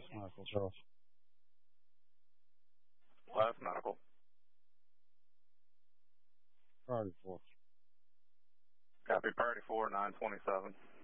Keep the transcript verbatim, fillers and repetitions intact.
Medical, Charles. Last medical. Priority four. Copy, priority four, nine twenty-seven.